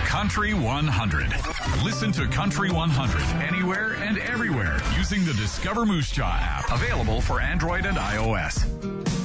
Country 100. Listen to Country 100 anywhere and everywhere using the Discover Moose Jaw app. Available for Android and iOS.